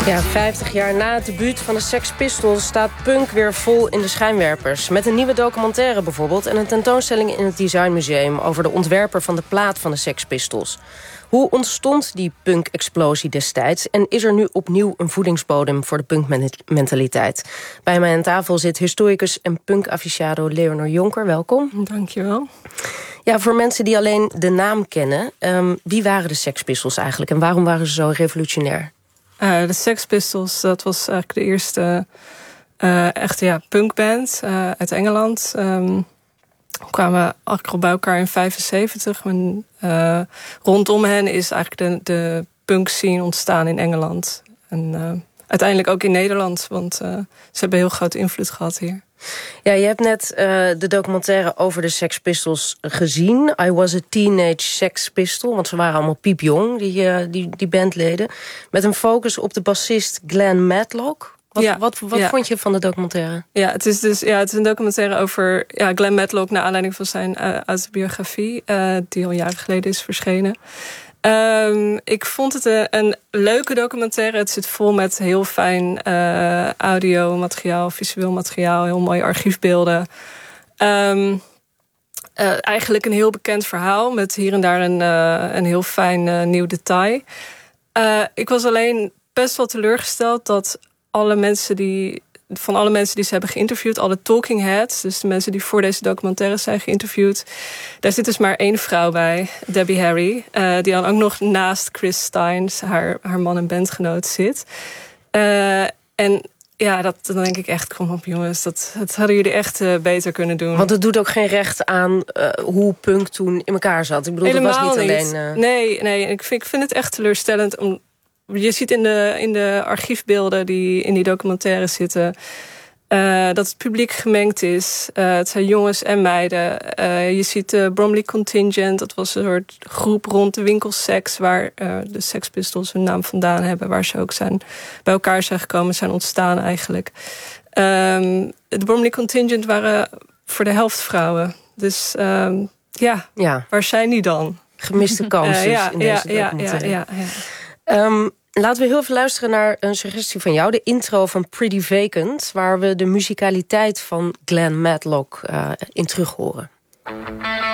Ja, 50 jaar na het debuut van de Sex Pistols staat punk weer vol in de schijnwerpers. Met een nieuwe documentaire bijvoorbeeld en een tentoonstelling in het Design Museum over de ontwerper van de plaat van de Sex Pistols. Hoe ontstond die punk-explosie destijds en is er nu opnieuw een voedingsbodem voor de punkmentaliteit? Bij mij aan tafel zit historicus en punk-aficionado Leonor Jonker. Welkom. Dankjewel. Ja, voor mensen die alleen de naam kennen, wie waren de Sex Pistols eigenlijk en waarom waren ze zo revolutionair? De Sex Pistols, dat was eigenlijk de eerste echte punkband uit Engeland. We kwamen eigenlijk al bij elkaar in 1975. Rondom hen is eigenlijk de punk scene ontstaan in Engeland. En uiteindelijk ook in Nederland, want ze hebben heel grote invloed gehad hier. Ja, je hebt net de documentaire over de Sex Pistols gezien. I was a teenage Sex Pistol, want ze waren allemaal piepjong, die bandleden. Met een focus op de bassist Glenn Matlock. Wat vond je van de documentaire? Ja, het is een documentaire over Glenn Matlock naar aanleiding van zijn autobiografie, die al jaren geleden is verschenen. Ik vond het een leuke documentaire. Het zit vol met heel fijn audiomateriaal, visueel materiaal, heel mooie archiefbeelden. Eigenlijk een heel bekend verhaal met hier en daar een heel fijn nieuw detail. Ik was alleen best wel teleurgesteld dat alle mensen die ze hebben geïnterviewd, alle talking heads, dus de mensen die voor deze documentaire zijn geïnterviewd, daar zit dus maar één vrouw bij, Debbie Harry, die dan ook nog naast Chris Steins, haar man en bandgenoot, zit. En ja, dan denk ik echt, kom op jongens, dat hadden jullie echt beter kunnen doen. Want het doet ook geen recht aan hoe punk toen in elkaar zat. Ik bedoel, helemaal dat was niet alleen... Nee, ik vind het echt teleurstellend. Je ziet in de archiefbeelden die in die documentaire zitten, dat het publiek gemengd is. Het zijn jongens en meiden. Je ziet de Bromley Contingent. Dat was een soort groep rond de winkel Sex, waar de Sex Pistols hun naam vandaan hebben. Waar ze ook bij elkaar zijn gekomen, zijn ontstaan eigenlijk. De Bromley Contingent waren voor de helft vrouwen. Dus waar zijn die dan? Gemiste kansen in deze documentaire. Laten we heel veel luisteren naar een suggestie van jou. De intro van Pretty Vacant, waar we de muzikaliteit van Glenn Matlock in terug horen.